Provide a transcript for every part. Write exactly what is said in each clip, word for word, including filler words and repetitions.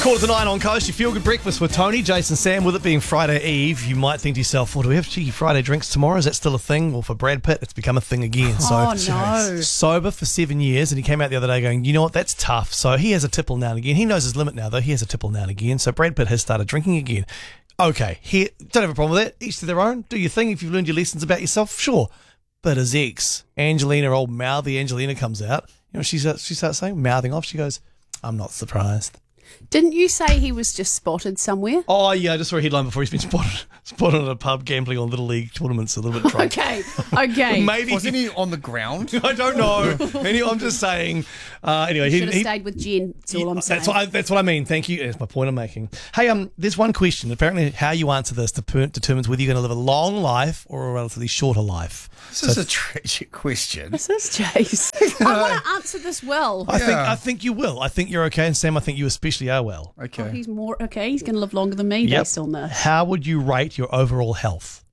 Quarter to nine on Coast, your feel-good breakfast with Tony, Jason, Sam. With it being Friday Eve, you might think to yourself, well, do we have cheeky Friday drinks tomorrow? Is that still a thing? Well, for Brad Pitt, it's become a thing again. So, oh, no. Sober for seven years, and he came out the other day going, you know what, that's tough. So he has a tipple now and again. He knows his limit now, though. He has a tipple now and again. So Brad Pitt has started drinking again. Okay, here, don't have a problem with that. Each to their own. Do your thing. If you've learned your lessons about yourself, sure. But his ex, Angelina, old mouthy Angelina, comes out. You know, she, she starts saying, mouthing off. She goes, I'm not surprised. Didn't you say he was just spotted somewhere? Oh, yeah, I just saw a headline before. He's been spotted spotted at a pub gambling on Little League tournaments, a little bit drunk. Okay, okay. Maybe Wasn't he on the ground? I don't know. Anyway, I'm just saying. Uh, anyway, He he should have he- stayed with Jen, that's all I'm saying. That's what I, that's what I mean. Thank you. That's my point I'm making. Hey, um, there's one question. Apparently, how you answer this dep- determines whether you're going to live a long life or a relatively shorter life. This is a tragic question. This is Jace. I want to answer this well. I think Yeah. I think you will. I think you're okay, and Sam, I think you especially are well. Okay. Oh, he's more, okay, he's going to live longer than me Yep. based on this. How would you rate your overall health?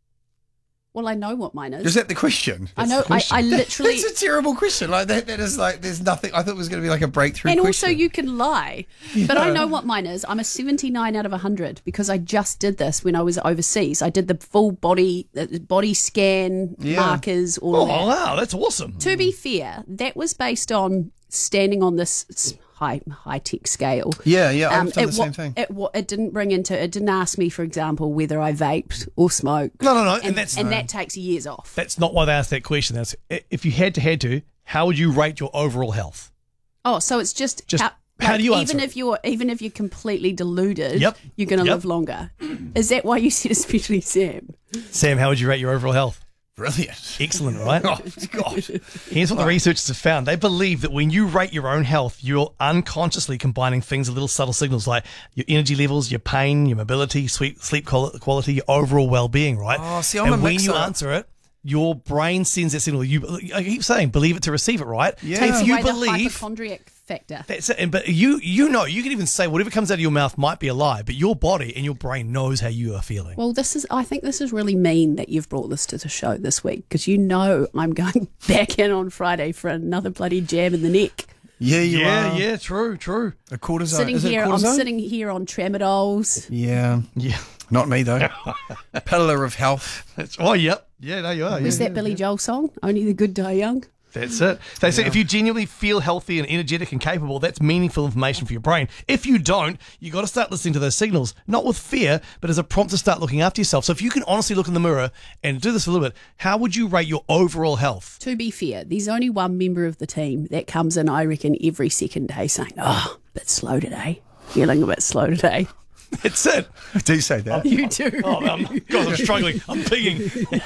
Well, I know what mine is. Is that the question? I know, I, I literally... It's a terrible question. Like that. That is like. There's nothing. I thought it was going to be like a breakthrough. And question. also, you can lie. But I know what mine is. I'm a seventy-nine out of one hundred because I just did this when I was overseas. I did the full body uh, body scan, Yeah. markers, all Oh, of that. wow, that's awesome. To be fair, that was based on standing on this s- high high tech scale. Yeah, yeah. I've Um, done it, the wa- same thing. It, wa- it didn't bring into it didn't ask me, for example, whether I vaped or smoked. No, no, no, and, and, that's and that takes years off. that's not why they asked that question. That's if you had to had to, how would you rate your overall health? Oh, so it's just, Just how, how like, do you even answer it? if you're even if you're completely deluded, Yep. you're going to Yep. live longer. Is that why you said especially Sam? Sam, how would you rate your overall health? Brilliant. Excellent, right? Oh God. Here's what the researchers have found. They believe that when you rate your own health, you're unconsciously combining things, little subtle signals like your energy levels, your pain, your mobility, sleep, sleep qual- quality, your overall well-being, right? Oh, see, I'm and a when you mixer. answer it, your brain sends that signal. You, I keep saying, believe it to receive it, right? Yeah. Takes If you away the believe, hypochondriac factor. that's it. And, but you, you know, you can even say whatever comes out of your mouth might be a lie, but your body and your brain knows how you are feeling. Well, this is. I think this is really mean that you've brought this to the show this week because you know I'm going back in on Friday for another bloody jab in the neck. Yeah, you yeah, are. yeah, true, true. A cortisone. Sitting Is it here, I'm cortisone? sitting here on tramadols. Yeah. Yeah. Not me though. Pillar of health. That's, oh, yep. Yeah, no, you are. Was yeah. that Billy Joel song? Only the good die young. That's it. They say if you genuinely feel healthy and energetic and capable, that's meaningful information for your brain. If you don't, you got to start listening to those signals, not with fear, but as a prompt to start looking after yourself. So if you can honestly look in the mirror and do this a little bit, how would you rate your overall health? To be fair, there's only one member of the team that comes in, I reckon, every second day saying, "Oh, a bit slow today. Feeling a bit slow today." That's it. I do say that. You too. Oh, I'm, God, I'm struggling. I'm pigging.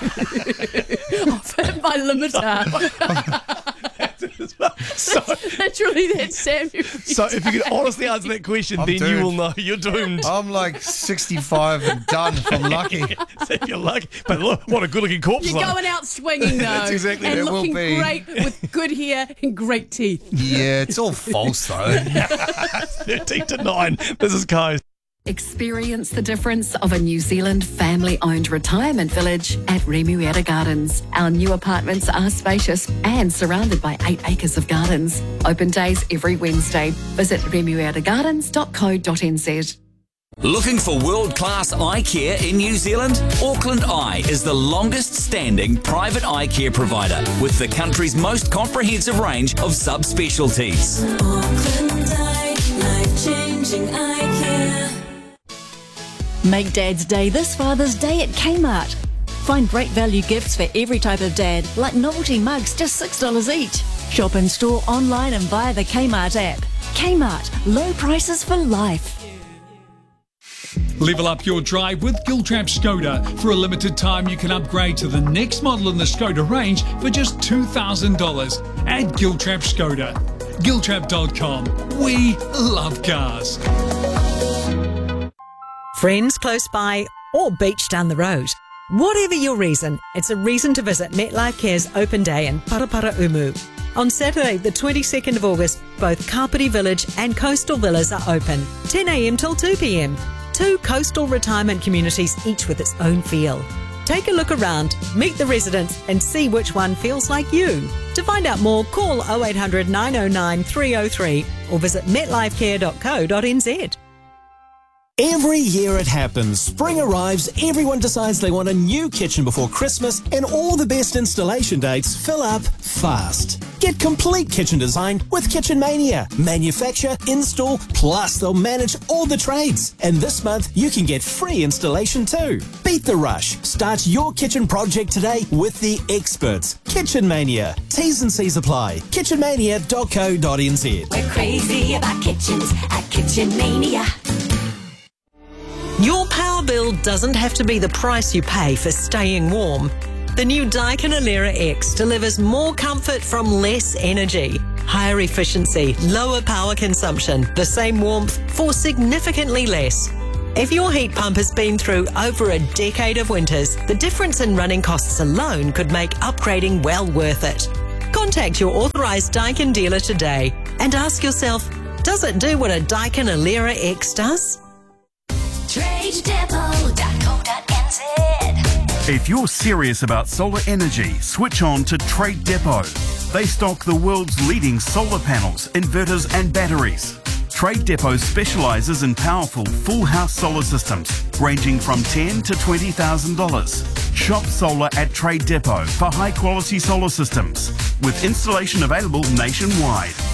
I've hit my limiter. So, Literally, that's Sam. so if you can honestly answer that question, I'm then you doomed. will know you're doomed. I'm like sixty-five and done if I'm lucky. So if you're lucky. But look, what a good-looking corpse. You're like. going out swinging though, That's exactly and what it will looking be. great with good hair and great teeth. Yeah, it's all false though. thirteen to nine. This is Coast. Experience the difference of a New Zealand family-owned retirement village at Remuera Gardens. Our new apartments are spacious and surrounded by eight acres of gardens. Open days every Wednesday. Visit remuera gardens dot co dot n z. Looking for world-class eye care in New Zealand? Auckland Eye is the longest-standing private eye care provider with the country's most comprehensive range of subspecialties. Auckland Eye, life-changing eye care. Make Dad's Day this Father's Day at Kmart. Find great value gifts for every type of dad, like novelty mugs, just six dollars each. Shop in store, online and via the Kmart app. Kmart, low prices for life. Level up your drive with Giltrap Skoda. For a limited time, you can upgrade to the next model in the Skoda range for just two thousand dollars at Giltrap Skoda. Giltrap dot com. We love cars. Friends close by or beach down the road. Whatever your reason, it's a reason to visit MetLife Care's Open Day in Paraparaumu. On Saturday, the twenty-second of August, both Kapiti Village and Coastal Villas are open, ten a m till two p m. Two coastal retirement communities, each with its own feel. Take a look around, meet the residents and see which one feels like you. To find out more, call oh eight hundred, nine oh nine, three oh three or visit metlifecare dot co dot n z. Every year it happens. Spring arrives, everyone decides they want a new kitchen before Christmas, and all the best installation dates fill up fast. Get complete kitchen design with Kitchen Mania. Manufacture, install, plus they'll manage all the trades. And this month, you can get free installation too. Beat the rush. Start your kitchen project today with the experts. Kitchen Mania. T's and C's apply. kitchen mania dot co dot n z. We're crazy about kitchens at Kitchen Mania. Your power bill doesn't have to be the price you pay for staying warm. The new Daikin Alera X delivers more comfort from less energy, higher efficiency, lower power consumption, the same warmth for significantly less. If your heat pump has been through over a decade of winters, the difference in running costs alone could make upgrading well worth it. Contact your authorised Daikin dealer today and ask yourself, does it do what a Daikin Alera X does? trade depot dot co dot n z. If you're serious about solar energy, switch on to Trade Depot. They stock the world's leading solar panels, inverters and batteries. Trade Depot specialises in powerful full house solar systems ranging from ten thousand dollars to twenty thousand dollars. Shop solar at Trade Depot for high quality solar systems with installation available nationwide.